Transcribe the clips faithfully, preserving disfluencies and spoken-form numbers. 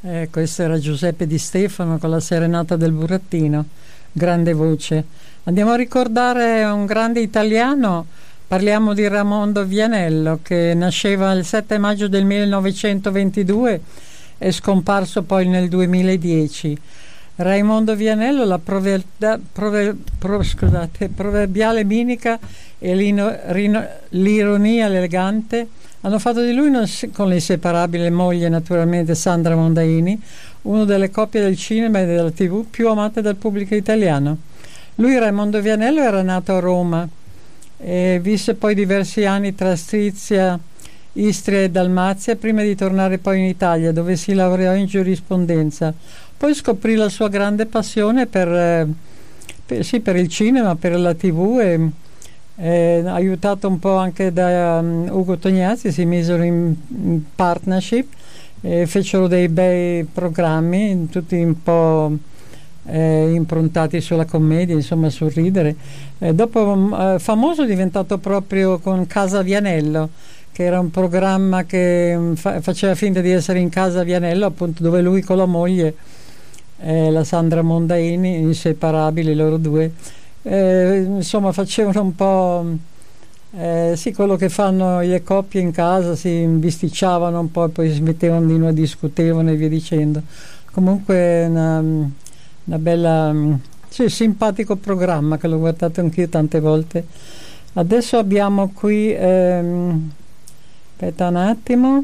Eh, questo era Giuseppe Di Stefano con la Serenata del Burattino, grande voce. Andiamo a ricordare un grande italiano, parliamo di Raimondo Vianello, che nasceva il sette maggio del millenovecentoventidue e scomparso poi nel duemiladieci. Raimondo Vianello, la prove, prove, prove, scusate, proverbiale minica e l'ino, rino, l'ironia elegante hanno fatto di lui, con l'inseparabile moglie naturalmente Sandra Mondaini, una delle coppie del cinema e della tivù più amate dal pubblico italiano. Lui, Raimondo Vianello, era nato a Roma e visse poi diversi anni tra Strizia, Istria e Dalmazia prima di tornare poi in Italia, dove si laureò in giurisprudenza. Poi scoprì la sua grande passione per, eh, per, sì, per il cinema, per la tivù e eh, aiutato un po' anche da um, Ugo Tognazzi, si misero in, in partnership e fecero dei bei programmi, tutti un po' eh, improntati sulla commedia, insomma sul ridere. Eh, dopo eh, famoso è diventato proprio con Casa Vianello, che era un programma che fa- faceva finta di essere in Casa Vianello, appunto, dove lui con la moglie, eh, la Sandra Mondaini, inseparabili loro due, eh, insomma facevano un po' eh, sì, quello che fanno le coppie in casa, si bisticciavano un po' e poi si mettevano di nuovo, discutevano e via dicendo. Comunque una, una bella, sì, simpatico programma che l'ho guardato anch'io tante volte. Adesso abbiamo qui ehm, aspetta un attimo,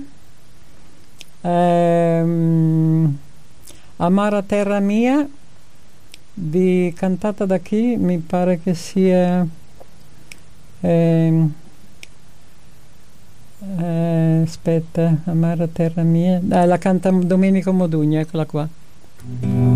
ehm, Amara terra mia, di, cantata da chi? Mi pare che sia ehm, eh, aspetta, Amara terra mia, ah, la canta Domenico Modugno, eccola qua.